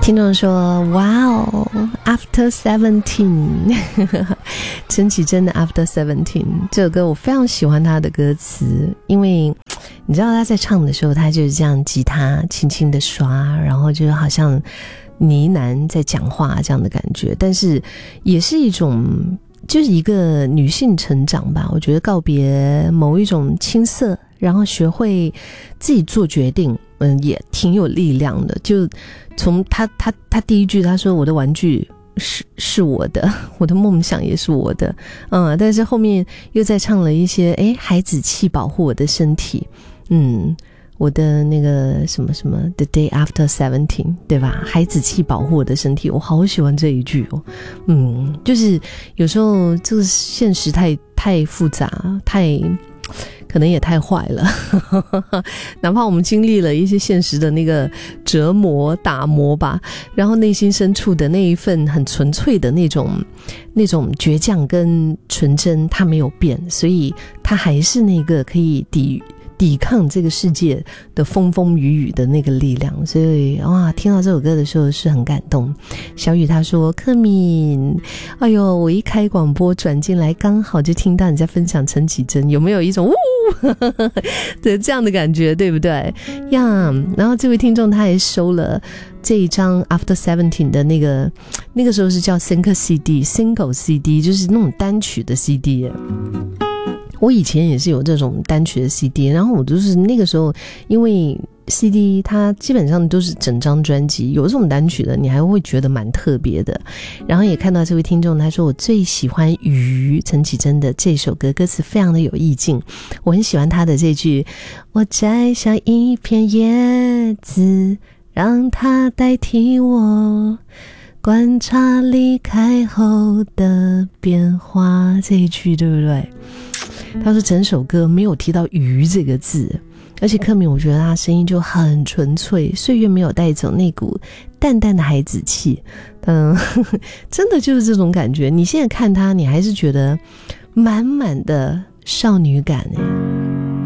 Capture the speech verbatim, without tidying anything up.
听众说哇哦 After Seventeen 陈绮贞的 After Seventeen 这首歌我非常喜欢她的歌词，因为你知道她在唱的时候她就是这样吉他轻轻的刷，然后就好像呢喃在讲话这样的感觉，但是也是一种就是一个女性成长吧，我觉得告别某一种青涩，然后学会自己做决定，嗯，也挺有力量的。就从他他他第一句他说我的玩具是是我的，我的梦想也是我的，嗯，但是后面又在唱了一些诶孩子气保护我的身体，嗯，我的那个什么什么 The day after seventeen 对吧，孩子气保护我的身体，我好喜欢这一句哦。嗯，就是有时候这个现实太太复杂，太可能也太坏了哪怕我们经历了一些现实的那个折磨打磨吧，然后内心深处的那一份很纯粹的那种那种倔强跟纯真它没有变，所以它还是那个可以抵抵抗这个世界的风风雨雨的那个力量，所以哇，听到这首歌的时候是很感动。小雨他说克敏，哎呦，我一开广播转进来刚好就听到你在分享陈绮贞，有没有一种呜的这样的感觉，对不对呀？然后这位听众他也收了这一张 After Seventeen 的那个那个时候是叫 Single C D Single C D， 就是那种单曲的 C D 耶。我以前也是有这种单曲的 C D， 然后我就是那个时候因为 C D 它基本上都是整张专辑，有这种单曲的你还会觉得蛮特别的。然后也看到这位听众他说我最喜欢雨陈绮贞的这首歌，歌词非常的有意境，我很喜欢他的这句我摘下一片叶子让它代替我观察离开后的变化，这一句对不对？他说整首歌没有提到鱼这个字，而且克敏我觉得他声音就很纯粹，岁月没有带走那股淡淡的孩子气，嗯，真的就是这种感觉，你现在看他你还是觉得满满的少女感耶。